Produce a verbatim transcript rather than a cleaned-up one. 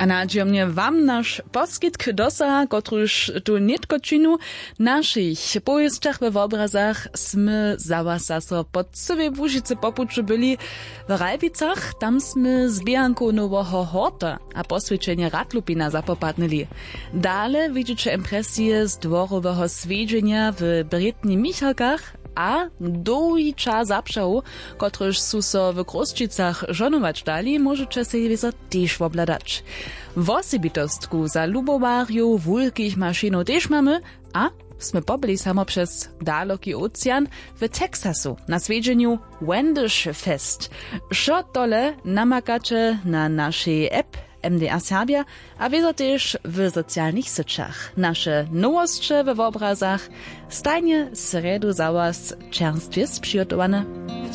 A nadziemnie wam nasz poskitk dosa, kotruż tu nitkočinu naszych pojestach w obrazach sme za was zaso pod sobie Łužice popuczu byli w Rajbicach, tam sme zbijanku nowego horta a poswiečenie Ratlupina zapopadnili. Dale widzicie impresje z dworowego swiedzenia w Brytni Michalkach, a długi czas zaprzał, kotryż su so w Kruszczycach żonować dali, możecie się wizo też obladać. W osobitostku za lubowariu wulkich maszynów też mamy, a sme pobyli samo przez daloki ocean w Teksasu na swiedzeniu Wendish Fest. Šo tole namakacie na naszej app M D A Serbia, a wiedzą też w socjalnych sieciach. Nasze nowości w obrazach stajnie sredu za was czerstwie sprzygotowane.